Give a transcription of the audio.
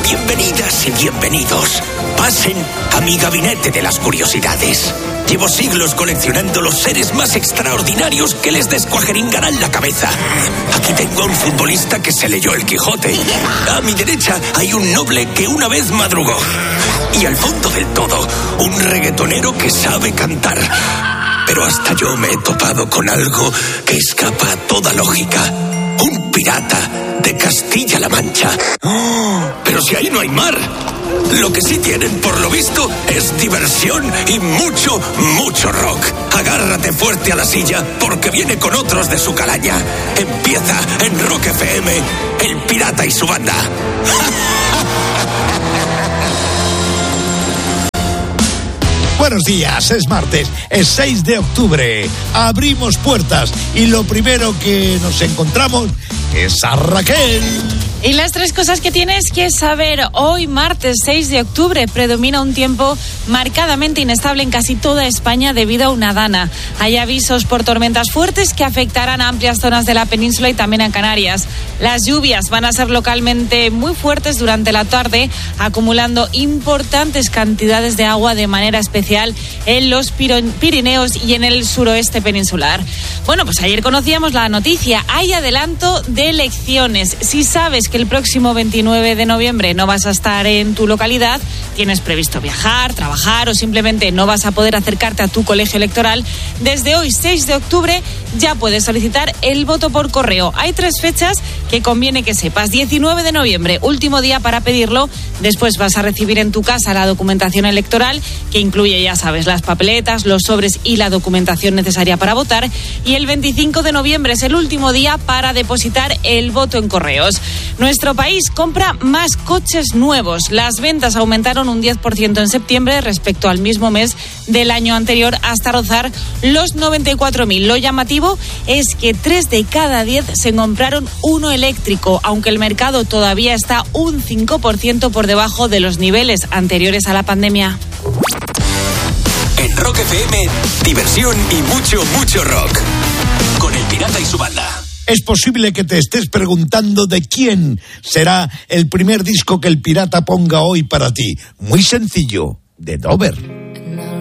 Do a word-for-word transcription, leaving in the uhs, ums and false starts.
Bienvenidas y bienvenidos. Pasen a mi gabinete de las curiosidades. Llevo siglos coleccionando los seres más extraordinarios que les descuajeringarán la cabeza. Aquí tengo a un futbolista que se leyó el Quijote. A mi derecha hay un noble que una vez madrugó. Y al fondo del todo, un reggaetonero que sabe cantar. Pero hasta yo me he topado con algo que escapa a toda lógica. Un pirata de Castilla-La Mancha. Pero si ahí no hay mar. Lo que sí tienen, por lo visto, es diversión y mucho, mucho rock. Agárrate fuerte a la silla, porque viene con otros de su calaña. Empieza en Rock F M, El Pirata y su banda. Buenos días, es martes, es seis de octubre. Abrimos puertas y lo primero que nos encontramos es a Raquel. Y las tres cosas que tienes que saber hoy, martes seis de octubre, predomina un tiempo marcadamente inestable en casi toda España debido a una dana. Hay avisos por tormentas fuertes que afectarán a amplias zonas de la península y también a Canarias. Las lluvias van a ser localmente muy fuertes durante la tarde, acumulando importantes cantidades de agua de manera especial en los Pirineos y en el suroeste peninsular. Bueno, pues ayer conocíamos la noticia, hay adelanto de elecciones. Si sabes que el próximo veintinueve de noviembre no vas a estar en tu localidad, tienes previsto viajar, trabajar o simplemente no vas a poder acercarte a tu colegio electoral, desde hoy seis de octubre ya puedes solicitar el voto por correo. Hay tres fechas que conviene que sepas. diecinueve de noviembre, último día para pedirlo. Después vas a recibir en tu casa la documentación electoral, que incluye, ya sabes, las papeletas, los sobres y la documentación necesaria para votar. Y el veinticinco de noviembre es el último día para depositar el voto en correos. Nuestro país compra más coches nuevos. Las ventas aumentaron un diez por ciento en septiembre respecto al mismo mes del año anterior, hasta rozar los noventa y cuatro mil. Lo llamativo es que tres de cada diez se compraron uno eléctrico, aunque el mercado todavía está un cinco por ciento por debajo de los niveles anteriores a la pandemia. En Rock F M, diversión y mucho, mucho rock. Con El Pirata y su banda. Es posible que te estés preguntando de quién será el primer disco que el Pirata ponga hoy para ti. Muy sencillo, de Dover.